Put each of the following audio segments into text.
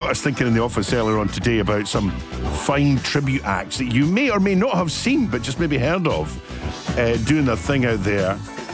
was thinking in the office earlier on today about some fine tribute acts that you may or may not have seen, but just maybe heard of, doing their thing out there.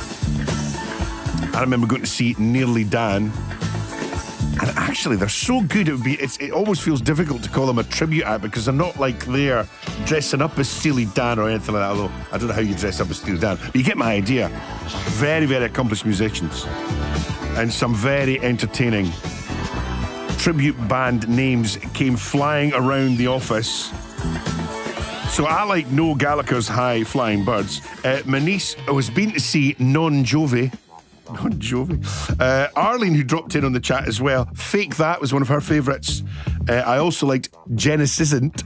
I remember going to see Nearly Dan. And actually, they're so good, it almost feels difficult to call them a tribute act because they're not like they're dressing up as Steely Dan or anything like that, although I don't know how you dress up as Steely Dan. But you get my idea. Very, very accomplished musicians. And some very entertaining tribute band names came flying around the office. So I like Noel Gallagher's High Flying Birds. My niece was been to see Non Jovi. Arlene, who dropped in on the chat as well. Fake That was one of her favourites. I also liked Genesis Isn't.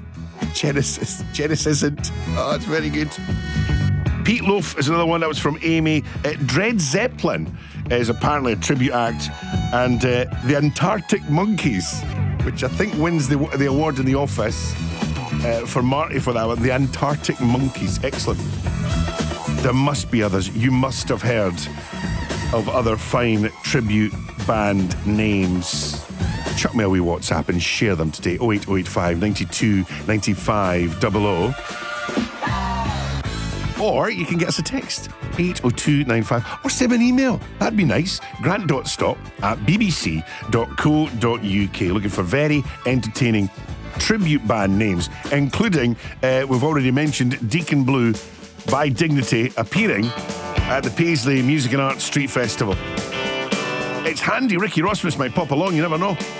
Oh, it's very good. Pete Loaf is another one that was from Amy. Dread Zeppelin is apparently a tribute act. And the Antarctic Monkeys, which I think wins the award in the office for Marty for that one. The Antarctic Monkeys. Excellent. There must be others. You must have heard of other fine tribute band names. Chuck me a wee WhatsApp and share them today. 08085 92 95 00. Or you can get us a text, 80295, or send an email. That'd be nice. grant.stop@bbc.co.uk. Looking for very entertaining tribute band names, including, we've already mentioned, Deacon Blue by Dignity appearing at the Paisley Music and Arts Street Festival. It's handy Ricky Rossmus might pop along, you never know.